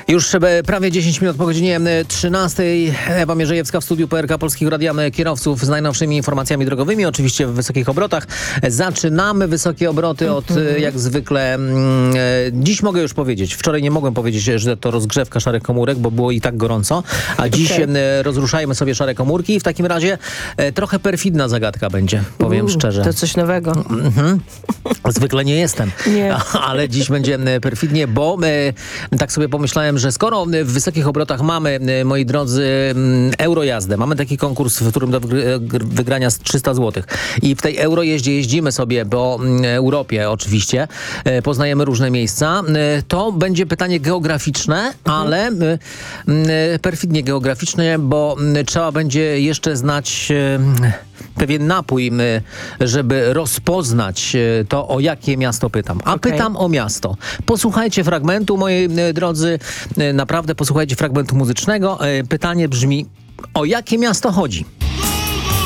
Już prawie 10 minut po godzinie 13. Ewa Mierzejewska w studiu PRK Polskiego Radia Kierowców z najnowszymi informacjami drogowymi, oczywiście w wysokich obrotach. Zaczynamy wysokie obroty od jak zwykle. Dziś mogę już powiedzieć, wczoraj nie mogłem powiedzieć, że to rozgrzewka szarych komórek, bo było i tak gorąco, a dziś rozruszajmy sobie szare komórki i w takim razie trochę perfidna zagadka będzie, powiem szczerze. To coś nowego. Zwykle nie jestem, ale dziś będzie perfidnie, bo tak sobie pomyślałem, że skoro w wysokich obrotach mamy, moi drodzy, Eurojazdę, mamy taki konkurs, w którym do wygrania 300 zł i w tej Eurojeździe jeździmy sobie po Europie oczywiście, poznajemy różne miejsca, to będzie pytanie geograficzne, ale perfidnie geograficzne, bo trzeba będzie jeszcze znać pewien napój, żeby rozpoznać to, o jakie miasto pytam. A pytam o miasto. Posłuchajcie fragmentu, moi drodzy, naprawdę posłuchajcie fragmentu muzycznego. Pytanie brzmi, o jakie miasto chodzi?